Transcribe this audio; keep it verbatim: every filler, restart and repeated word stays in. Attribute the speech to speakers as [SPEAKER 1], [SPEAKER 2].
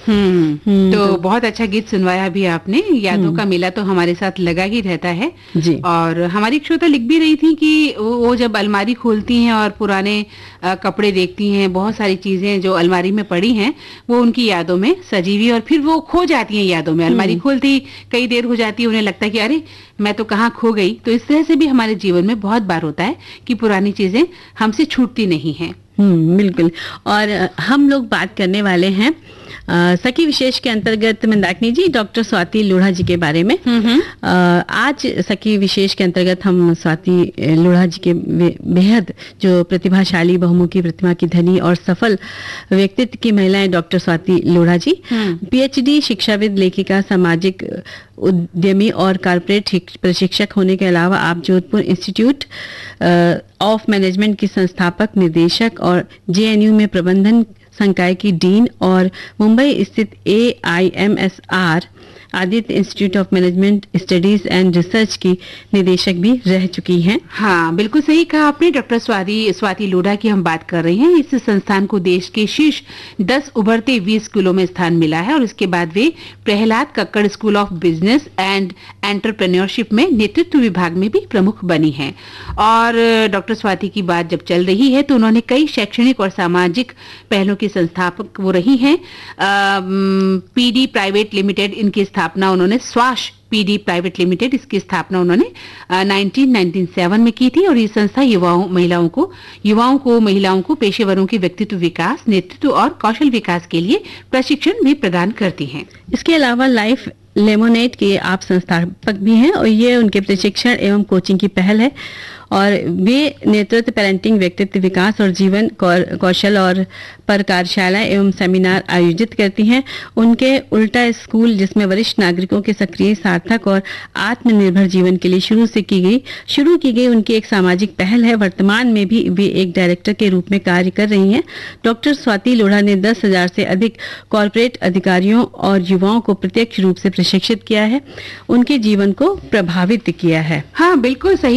[SPEAKER 1] हम्म
[SPEAKER 2] हम्म,
[SPEAKER 1] तो
[SPEAKER 2] तो
[SPEAKER 1] बहुत अच्छा गीत सुनवाया भी आपने। यादों का मेला तो हमारे साथ लगा ही रहता है।
[SPEAKER 2] जी।
[SPEAKER 1] और हमारी एक श्रोता लिख भी रही थी कि वो वो जब अलमारी खोलती हैं और पुराने अ, कपड़े देखती हैं, बहुत सारी चीजें जो अलमारी में पड़ी हैं वो उनकी यादों में सजी हुई, और फिर वो खो जाती हैं यादों में। अलमारी
[SPEAKER 2] हम्म
[SPEAKER 1] खोलती कई देर हो जाती है, उन्हें लगता है कि अरे मैं तो कहाँ खो गई। तो इस तरह से भी हमारे जीवन में बहुत बार होता है कि पुरानी चीजें हमसे छूटती नहीं हैं।
[SPEAKER 2] हम्म बिल्कुल। और अ, हम लोग बात करने वाले हैं अ, सखी विशेष के अंतर्गत मंदाकिनी जी डॉक्टर स्वाति लोढ़ा जी के बारे में।
[SPEAKER 1] हम्म हम्म
[SPEAKER 2] अ, आज सखी विशेष के अंतर्गत हम स्वाति अ, लोढ़ा जी के बे- बेहद जो प्रतिभाशाली बहुमुखी प्रतिभा की धनी और सफल व्यक्तित्व की महिलाएं डॉक्टर स्वाति लोढ़ा जी,
[SPEAKER 1] हम्म
[SPEAKER 2] पीएचडी शिक्षाविद, लेखिका, सामाजिक उद्यमी और कारपोरेट शिक- प्रशिक्षक होने के अलावा आप जोधपुर इंस्टीट्यूट ऑफ मैनेजमेंट की संस्थापक, निदेशक और जेएनयू में प्रबंधन संकाय की डीन और मुंबई स्थित ए I am S R Aditya institute of management studies and research की निदेशक भी रह चुकी हैं।
[SPEAKER 1] हाँ, बिल्कुल सही कहा आपने। डॉक्टर स्वाति स्वाति लोढ़ा की हम बात कर रहे हैं। इस संस्थान को देश के शीर्ष दस उभरते बीस स्कूलों में स्थान मिला है, और इसके बाद वे Prahlad Kakkar school of business and entrepreneurship में नेतृत्व विभाग में भी प्रमुख बनी हैं। और डॉक्टर स्वाति की बात जब चल रही है तो उन्होंने कई शैक्षणिक और सामाजिक पहलों की संस्थापक वो रही हैं। पीडी प्राइवेट लिमिटेड, इनकी स्थापना उन्होंने स्वाश पीडी प्राइवेट लिमिटेड, इसकी स्थापना उन्होंने नाइनटीन नाइंटी सेवन में की थी। और ये संस्था युवाओं महिलाओं को युवाओं को महिलाओं को पेशेवरों के व्यक्तित्व विकास, नेतृत्व और कौशल विकास के लिए प्रशिक्षण भी प्रदान करती हैं।
[SPEAKER 2] इसके अलावा लाइफ लेमोनेट के आप संस्थापक भी हैं और ये उनके प्रशिक्षण एवं कोचिंग की पहल है। और वे नेतृत्व, पेरेंटिंग, व्यक्तित्व विकास और जीवन कौ- कौशल और पर कार्यशालाएं एवं सेमिनार आयोजित करती हैं। उनके उल्टा स्कूल, जिसमें वरिष्ठ नागरिकों के सक्रिय, सार्थक और आत्मनिर्भर जीवन के लिए शुरू से की गई शुरू की गई उनकी एक सामाजिक पहल है। वर्तमान में भी वे एक डायरेक्टर के रूप में कार्य कर रही हैं। डॉक्टर स्वाति लोढ़ा ने दस हजार से अधिक कॉर्पोरेट अधिकारियों और युवाओं को प्रत्यक्ष रूप से प्रशिक्षित किया है, उनके जीवन को प्रभावित किया है।
[SPEAKER 1] हाँ, बिल्कुल सही